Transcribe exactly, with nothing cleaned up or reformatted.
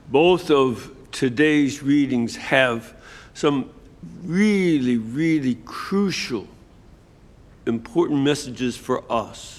Both of today's readings have some really, really crucial, important messages for us.